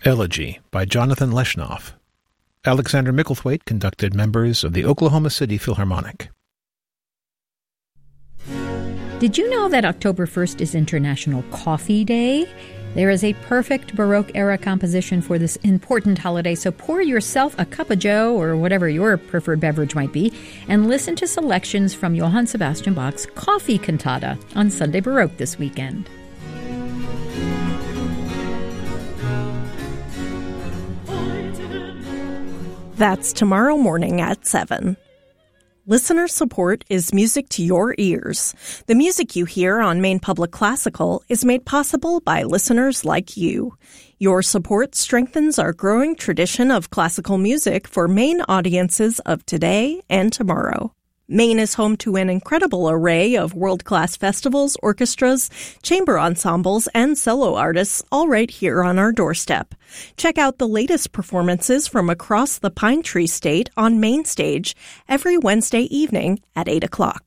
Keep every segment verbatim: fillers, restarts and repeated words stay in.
Elegy by Jonathan Leshnoff. Alexander Micklethwaite conducted members of the Oklahoma City Philharmonic. Did you know that October first is International Coffee Day? There is a perfect Baroque-era composition for this important holiday, so pour yourself a cup of joe, or whatever your preferred beverage might be, and listen to selections from Johann Sebastian Bach's Coffee Cantata on Sunday Baroque this weekend. That's tomorrow morning at seven. Listener support is music to your ears. The music you hear on Maine Public Classical is made possible by listeners like you. Your support strengthens our growing tradition of classical music for Maine audiences of today and tomorrow. Maine is home to an incredible array of world-class festivals, orchestras, chamber ensembles, and solo artists, all right here on our doorstep. Check out the latest performances from across the Pine Tree State on Main Stage every Wednesday evening at eight o'clock.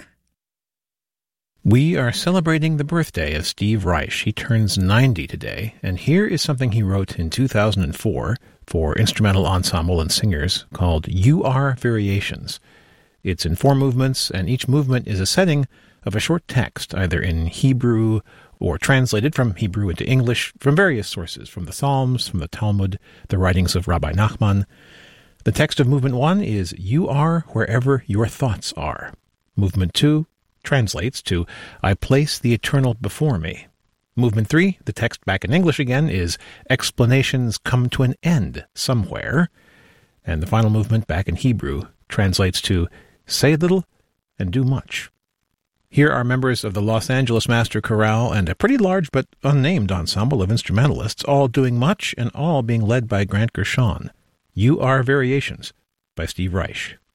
We are celebrating the birthday of Steve Reich. He turns ninety today, and here is something he wrote in two thousand four for instrumental ensemble and singers called You Are Variations. It's in four movements, and each movement is a setting of a short text, either in Hebrew or translated from Hebrew into English from various sources, from the Psalms, from the Talmud, the writings of Rabbi Nachman. The text of movement one is, You are wherever your thoughts are. Movement two translates to, I place the eternal before me. Movement three, the text back in English again, is, Explanations come to an end somewhere. And the final movement back in Hebrew translates to, Say little and do much. Here are members of the Los Angeles Master Chorale and a pretty large but unnamed ensemble of instrumentalists, all doing much and all being led by Grant Gershon. You Are Variations by Steve Reich.